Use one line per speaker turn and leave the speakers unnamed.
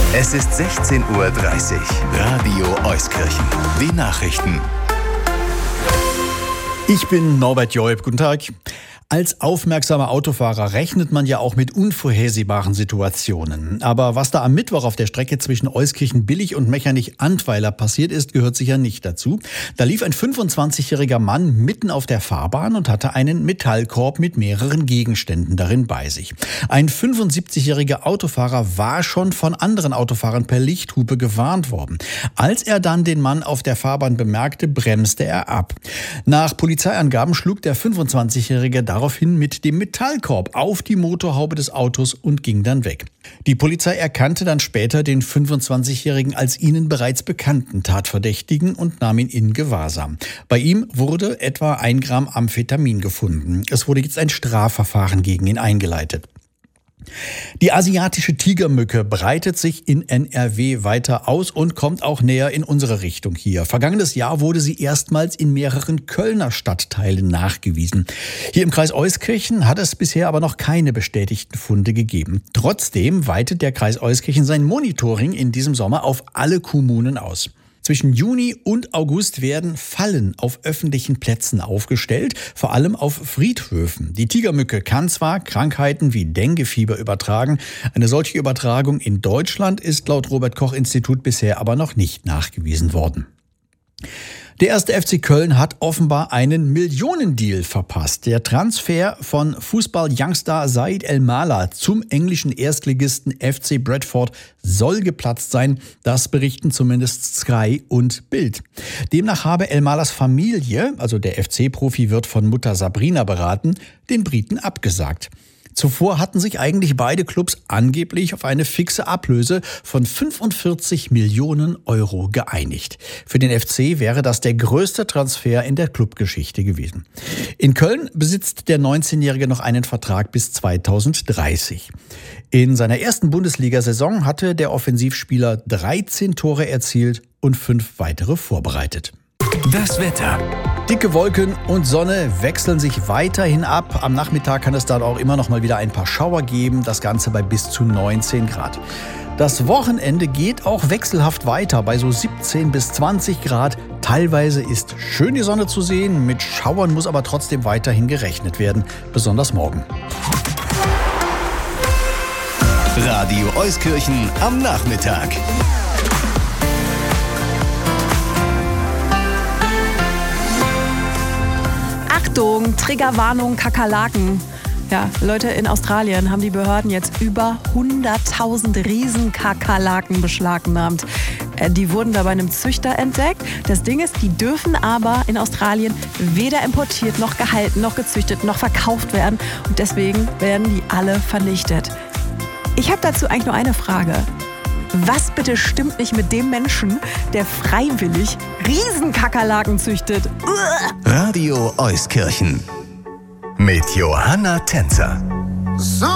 Es ist 16:30 Uhr. Radio Euskirchen. Die Nachrichten.
Ich bin Norbert Joib. Guten Tag. Als aufmerksamer Autofahrer rechnet man ja auch mit unvorhersehbaren Situationen. Aber was da am Mittwoch auf der Strecke zwischen Euskirchen-Billig und Mechernich-Antweiler passiert ist, gehört sicher nicht dazu. Da lief ein 25-jähriger Mann mitten auf der Fahrbahn und hatte einen Metallkorb mit mehreren Gegenständen darin bei sich. Ein 75-jähriger Autofahrer war schon von anderen Autofahrern per Lichthupe gewarnt worden. Als er dann den Mann auf der Fahrbahn bemerkte, bremste er ab. Nach Polizeiangaben schlug der 25-jährige daraufhin mit dem Metallkorb auf die Motorhaube des Autos und ging dann weg. Die Polizei erkannte dann später den 25-Jährigen als ihnen bereits bekannten Tatverdächtigen und nahm ihn in Gewahrsam. Bei ihm wurde etwa 1 Gramm Amphetamin gefunden. Es wurde jetzt ein Strafverfahren gegen ihn eingeleitet. Die asiatische Tigermücke breitet sich in NRW weiter aus und kommt auch näher in unsere Richtung hier. Vergangenes Jahr wurde sie erstmals in mehreren Kölner Stadtteilen nachgewiesen. Hier im Kreis Euskirchen hat es bisher aber noch keine bestätigten Funde gegeben. Trotzdem weitet der Kreis Euskirchen sein Monitoring in diesem Sommer auf alle Kommunen aus. Zwischen Juni und August werden Fallen auf öffentlichen Plätzen aufgestellt, vor allem auf Friedhöfen. Die Tigermücke kann zwar Krankheiten wie Denguefieber übertragen, eine solche Übertragung in Deutschland ist laut Robert-Koch-Institut bisher aber noch nicht nachgewiesen worden. Der 1. FC Köln hat offenbar einen Millionendeal verpasst. Der Transfer von Fußball-Youngstar Said El-Mala zum englischen Erstligisten FC Bradford soll geplatzt sein. Das berichten zumindest Sky und Bild. Demnach habe El-Malas Familie, also der FC-Profi wird von Mutter Sabrina beraten, den Briten abgesagt. Zuvor hatten sich eigentlich beide Clubs angeblich auf eine fixe Ablöse von 45 Millionen Euro geeinigt. Für den FC wäre das der größte Transfer in der Clubgeschichte gewesen. In Köln besitzt der 19-Jährige noch einen Vertrag bis 2030. In seiner ersten Bundesliga-Saison hatte der Offensivspieler 13 Tore erzielt und 5 weitere vorbereitet.
Das Wetter.
Dicke Wolken und Sonne wechseln sich weiterhin ab. Am Nachmittag kann es dann auch immer noch mal wieder ein paar Schauer geben. Das Ganze bei bis zu 19 Grad. Das Wochenende geht auch wechselhaft weiter bei so 17 bis 20 Grad. Teilweise ist schön die Sonne zu sehen. Mit Schauern muss aber trotzdem weiterhin gerechnet werden. Besonders morgen.
Radio Euskirchen am Nachmittag.
Achtung, Triggerwarnung, Kakerlaken. Ja, Leute, in Australien haben die Behörden jetzt über 100.000 Riesenkakerlaken beschlagnahmt. Die wurden da bei einem Züchter entdeckt. Das Ding ist, die dürfen aber in Australien weder importiert, noch gehalten, noch gezüchtet, noch verkauft werden. Und deswegen werden die alle vernichtet. Ich habe dazu eigentlich nur eine Frage. Was bitte stimmt nicht mit dem Menschen, der freiwillig Riesenkakerlaken züchtet?
Radio Euskirchen mit Johanna Tänzer.